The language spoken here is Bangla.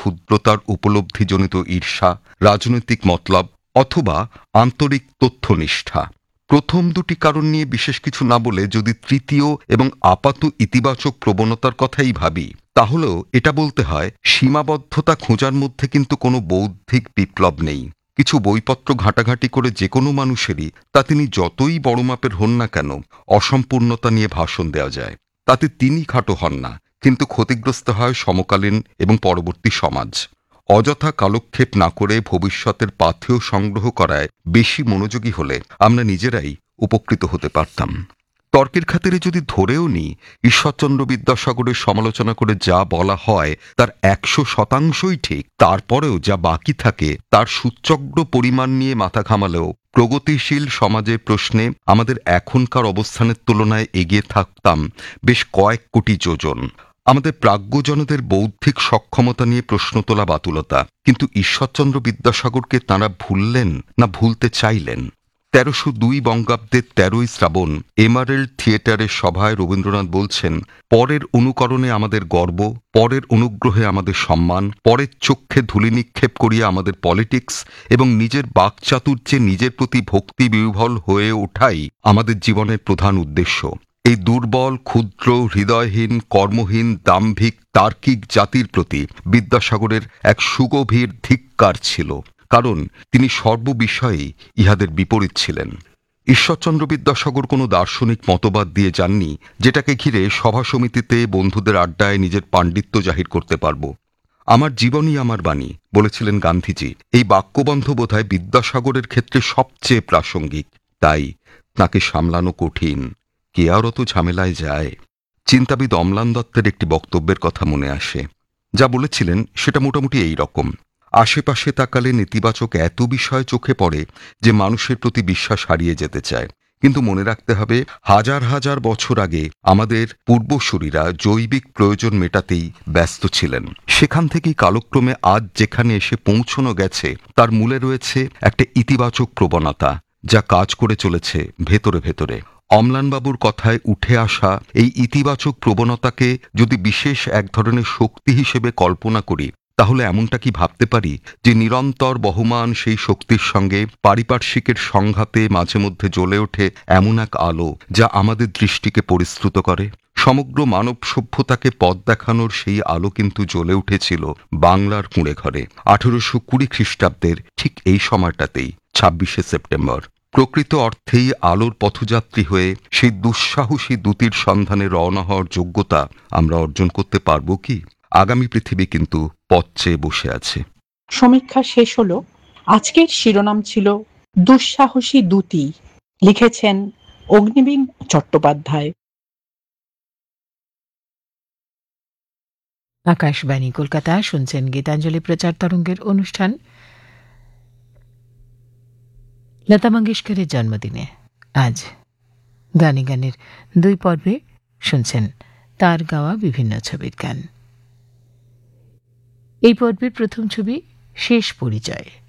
ক্ষুদ্রতার উপলব্ধিজনিত ঈর্ষা, রাজনৈতিক মতলব অথবা আন্তরিক তথ্যনিষ্ঠা। প্রথম দুটি কারণ নিয়ে বিশেষ কিছু না বলে যদি তৃতীয় এবং আপাত ইতিবাচক প্রবণতার কথাই ভাবি, তাহলেও এটা বলতে হয় সীমাবদ্ধতা খোঁজার মধ্যে কিন্তু কোনো বৌদ্ধিক বিপ্লব নেই। কিছু বইপত্র ঘাঁটাঘাঁটি করে যে কোনো মানুষেরই, তা তিনি যতই বড় মাপের হন না কেন, অসম্পূর্ণতা নিয়ে ভাষণ দেওয়া যায়। তাতে তিনি খাটো হন না, কিন্তু ক্ষতিগ্রস্ত হয় সমকালীন এবং পরবর্তী সমাজ। অযথা কালক্ষেপ না করে ভবিষ্যতের পাথেয় সংগ্রহ করায় বেশি মনোযোগী হলে আমরা নিজেরাই উপকৃত হতে পারতাম। তর্কের খাতিরে যদি ধরেও নিই ঈশ্বরচন্দ্র বিদ্যাসাগরের সমালোচনা করে যা বলা হয় তার 100% ঠিক, তারপরেও যা বাকি থাকে তার সূচ্যগ্র পরিমাণ নিয়ে মাথা ঘামালেও প্রগতিশীল সমাজের প্রশ্নে আমাদের এখনকার অবস্থানের তুলনায় এগিয়ে থাকতাম বেশ কয়েক কোটি যোজন। আমাদের প্রাজ্ঞজনদের বৌদ্ধিক সক্ষমতা নিয়ে প্রশ্ন তোলা বাতুলতা, কিন্তু ঈশ্বরচন্দ্র বিদ্যাসাগরকে তাঁরা ভুললেন না ভুলতে চাইলেন? 1302 বঙ্গাব্দের 13ই শ্রাবণ এমারেল্ড থিয়েটারের সভায় রবীন্দ্রনাথ বলছেন, পরের অনুকরণে আমাদের গর্ব, পরের অনুগ্রহে আমাদের সম্মান, পরের চক্ষে ধূলি নিক্ষেপ করিয়া আমাদের পলিটিক্স এবং নিজের বাকচাতুর্যে নিজের প্রতি ভক্তি বিহ্বল হয়ে ওঠাই আমাদের জীবনের প্রধান উদ্দেশ্য। এই দুর্বল, ক্ষুদ্র, হৃদয়হীন, কর্মহীন, দাম্ভিক, তার্কিক জাতির প্রতি বিদ্যাসাগরের এক সুগভীর ধিক্কার ছিল, কারণ তিনি সর্ববিষয়েই ইহাদের বিপরীত ছিলেন। ঈশ্বরচন্দ্র বিদ্যাসাগর কোনো দার্শনিক মতবাদ দিয়ে যাননি যেটাকে ঘিরে সভা সমিতিতে বন্ধুদের আড্ডায় নিজের পাণ্ডিত্য জাহির করতে পারব। আমার জীবনই আমার বাণী বলেছিলেন গান্ধীজি। এই বাক্যবন্ধ বোধহয় বিদ্যাসাগরের ক্ষেত্রে সবচেয়ে প্রাসঙ্গিক। তাই তাকে সামলানো কঠিন। কে আর অত ঝামেলায় যায়? চিন্তাবিদ অম্লান দত্তের একটি বক্তব্যের কথা মনে আসে। যা বলেছিলেন সেটা মোটামুটি এই রকম: আশেপাশে তাকালে নেতিবাচক এত বিষয় চোখে পড়ে যে মানুষের প্রতি বিশ্বাস হারিয়ে যেতে চায়। কিন্তু মনে রাখতে হবে, হাজার হাজার বছর আগে আমাদের পূর্বসূরীরা জৈবিক প্রয়োজন মেটাতেই ব্যস্ত ছিলেন। সেখান থেকেই কালক্রমে আজ যেখানে এসে পৌঁছানো গেছে তার মূলে রয়েছে একটা ইতিবাচক প্রবণতা, যা কাজ করে চলেছে ভেতরে ভেতরে। অম্লানবাবুর কথায় উঠে আসা এই ইতিবাচক প্রবণতাকে যদি বিশেষ এক ধরনের শক্তি হিসেবে কল্পনা করি, তাহলে এমনটা কি ভাবতে পারি যে নিরন্তর বহমান সেই শক্তির সঙ্গে পারিপার্শ্বিকের সংঘাতে মাঝে মধ্যে জ্বলে ওঠে এমন এক আলো যা আমাদের দৃষ্টিকে পরিশ্রুত করে? সমগ্র মানব সভ্যতাকে পথ দেখানোর সেই আলো কিন্তু জ্বলে উঠেছিল বাংলার কুঁড়ে ঘরে 1820 খ্রিস্টাব্দের ঠিক এই সময়টাতেই, 26শে সেপ্টেম্বর। প্রকৃত অর্থেই আলোর পথযাত্রী হয়ে সেই দুঃসাহসী দূতির সন্ধানে রওনা হওয়ার যোগ্যতা আমরা অর্জন করতে পারব কি? আগামী পৃথিবী কিন্তু পথ চেয়ে বসে আছে। সমীক্ষা শেষ হলো। আজকের শিরোনাম ছিল দুঃসাহসী দূতি। লিখেছেন অগ্নিবীণ চট্টোপাধ্যায়। আকাশবাণী কলকাতা, শুনছেন গীতাঞ্জলি প্রচার তরঙ্গের অনুষ্ঠান। লতা মঙ্গেশকরের জন্মদিনে আজ গানে গানের 2 পর্বে শুনছেন তার গাওয়া বিভিন্ন ছবির গান। এই পর্বের প্রথম ছবি শেষ পরিচয়।